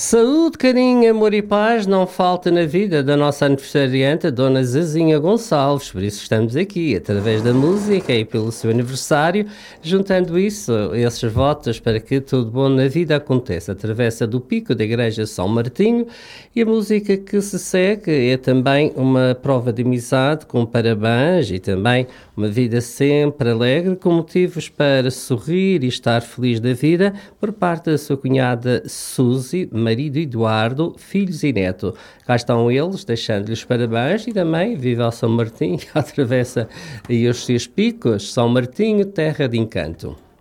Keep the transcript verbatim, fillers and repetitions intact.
Saúde, carinho, amor e paz não falta na vida da nossa aniversariante, a Dona Zezinha Gonçalves. Por isso estamos aqui, através da música e pelo seu aniversário, juntando isso, esses votos para que tudo bom na vida aconteça. Atravessa do pico da Igreja São Martinho e a música que se segue é também uma prova de amizade com parabéns e também uma vida sempre alegre, com motivos para sorrir e estar feliz da vida por parte da sua cunhada Suzy, marido Eduardo, filhos e neto. Cá estão eles, deixando-lhes parabéns e também viva ao São Martinho, que atravessa aí os seus picos. São Martinho, terra de encanto.